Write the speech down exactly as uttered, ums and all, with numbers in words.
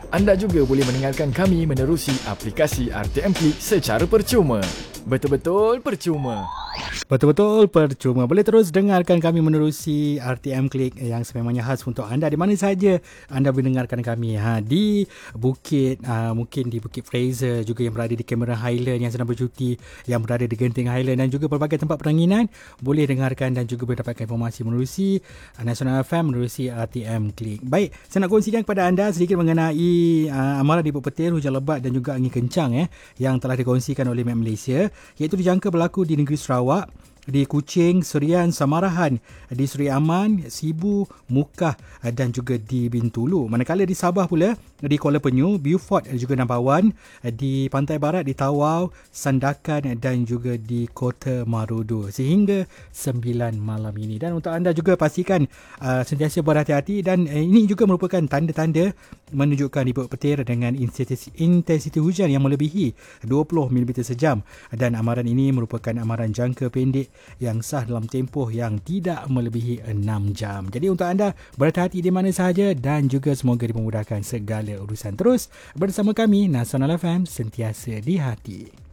Anda juga boleh mendengarkan kami menerusi aplikasi R T M Click secara percuma. Betul-betul percuma. Betul-betul percuma. Boleh terus dengarkan kami menerusi R T M Click yang sememangnya khas untuk anda di mana saja anda mendengarkan kami. Ha, di Bukit, uh, mungkin di Bukit Fraser, juga yang berada di Cameron Highland yang sedang bercuti, yang berada di Genting Highland dan juga berbagai tempat peranginan, boleh dengarkan dan juga boleh dapatkan informasi menerusi uh, National F M, menerusi R T M Click. Baik, saya nak kongsikan kepada anda sedikit mengenai uh, amaran di petir, hujan lebat dan juga angin kencang eh, yang telah dikongsikan oleh Met Malaysia, iaitu dijangka berlaku di negeri Sarawak, di Kuching, Serian, Samarahan, di Seri Aman, Sibu, Mukah dan juga di Bintulu. Manakala di Sabah pula, di Kuala Penyu, Beaufort dan juga Nabawan, di Pantai Barat, di Tawau, Sandakan dan juga di Kota Marudu sehingga sembilan malam ini. Dan untuk anda juga pastikan uh, sentiasa berhati-hati, dan uh, ini juga merupakan tanda-tanda menunjukkan ribut petir dengan intensiti, intensiti hujan yang melebihi dua puluh milimeter sejam, dan amaran ini merupakan amaran jangka pendek yang sah dalam tempoh yang tidak melebihi enam jam. Jadi untuk anda, berhati-hati di mana sahaja dan juga semoga dimudahkan segala urusan. Terus bersama kami, Nasional F M, sentiasa di hati.